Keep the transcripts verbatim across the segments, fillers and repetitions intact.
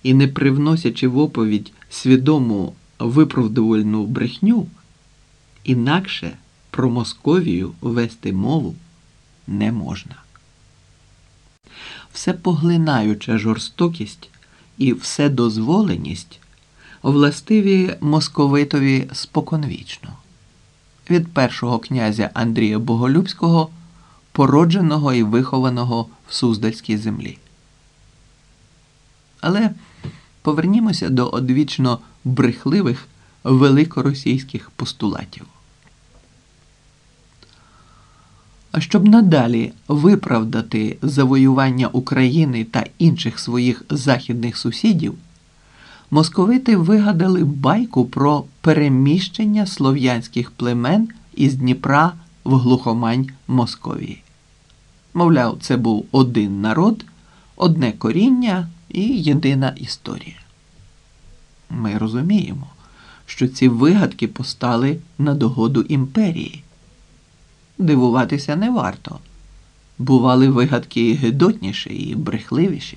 і не привносячи в оповідь свідому виправдувальну брехню, інакше про Московію вести мову не можна. Всепоглинаюча жорстокість і вседозволеність властиві московитові споконвічно. Від першого князя Андрія Боголюбського, породженого і вихованого в Суздальській землі. Але повернімося до одвічно брехливих великоросійських постулатів. А щоб надалі виправдати завоювання України та інших своїх західних сусідів, московити вигадали байку про переміщення слов'янських племен із Дніпра в глухомань Московії. Мовляв, це був один народ, одне коріння і єдина історія. Ми розуміємо, що ці вигадки постали на догоду імперії. Дивуватися не варто. Бували вигадки і гидотніші, і брехливіші.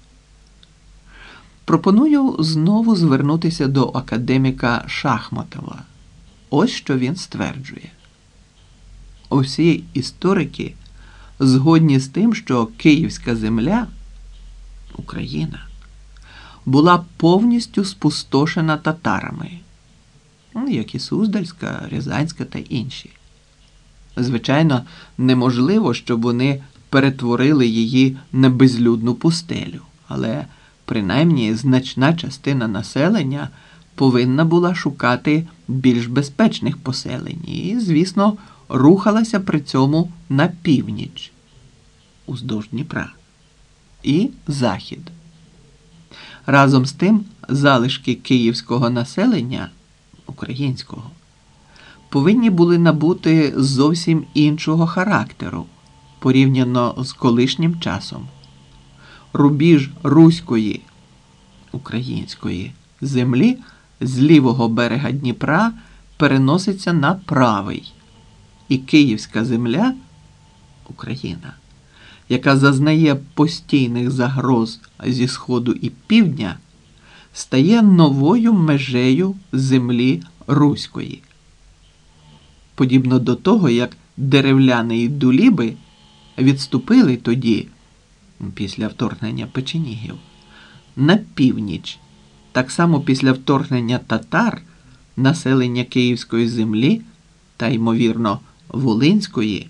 Пропоную знову звернутися до академіка Шахматова. Ось що він стверджує. Усі історики згодні з тим, що Київська земля, Україна, була повністю спустошена татарами, як і Суздальська, Рязанська та інші. Звичайно, неможливо, щоб вони перетворили її на безлюдну пустелю, але принаймні значна частина населення повинна була шукати більш безпечних поселень і, звісно, рухалася при цьому на північ, уздовж Дніпра, і захід. Разом з тим, залишки київського населення, українського, повинні були набути зовсім іншого характеру, порівняно з колишнім часом. Рубіж руської, української землі з лівого берега Дніпра переноситься на правий, і Київська земля, Україна, яка зазнає постійних загроз зі сходу і півдня, стає новою межею землі руської. Подібно до того, як деревляни і дуліби відступили тоді, після вторгнення печенігів, на північ. Так само після вторгнення татар населення Київської землі та, ймовірно, Волинської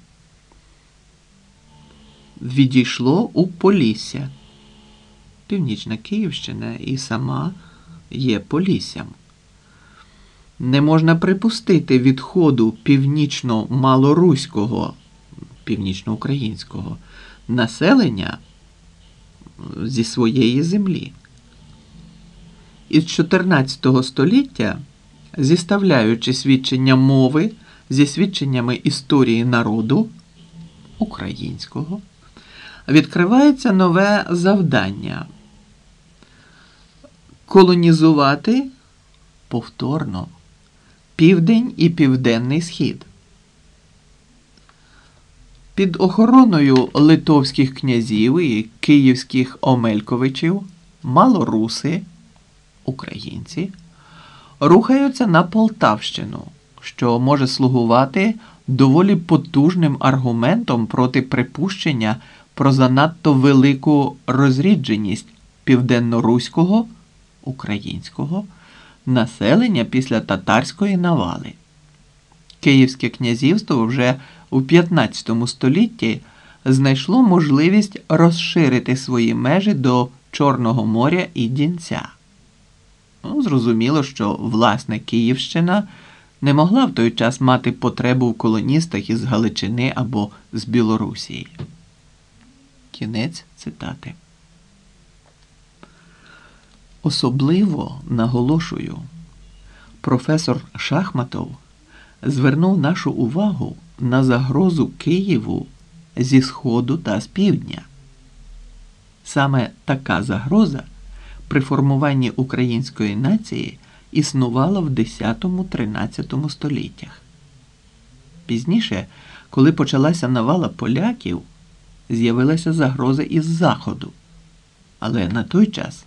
відійшло у Полісся. Північна Київщина і сама є Поліссям. Не можна припустити відходу північно-малоруського, північно-українського населення зі своєї землі. Із чотирнадцятого століття, зіставляючи свідчення мови зі свідченнями історії народу українського, відкривається нове завдання – колонізувати повторно південь і південний схід. Під охороною литовських князів і київських омельковичів малоруси, українці, рухаються на Полтавщину, що може слугувати доволі потужним аргументом проти припущення про занадто велику розрідженість південно-руського, українського, населення після татарської навали. Київське князівство вже у п'ятнадцятому столітті знайшло можливість розширити свої межі до Чорного моря і Дінця. Ну, зрозуміло, що, власне, Київщина не могла в той час мати потребу в колоністах із Галичини або з Білорусії. Кінець цитати. Особливо, наголошую, професор Шахматов звернув нашу увагу на загрозу Києву зі сходу та з півдня. Саме така загроза при формуванні української нації існувала в десятому-тринадцятому століттях. Пізніше, коли почалася навала поляків, з'явилася загроза із заходу. Але на той час